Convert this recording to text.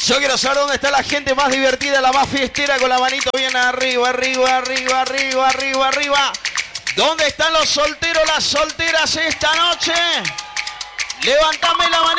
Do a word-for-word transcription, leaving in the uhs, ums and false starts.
Yo quiero saber dónde está la gente más divertida, la más fiestera, con la manito bien arriba, arriba, arriba, arriba, arriba, arriba. ¿Dónde están los solteros, las solteras esta noche? Levántame la manito.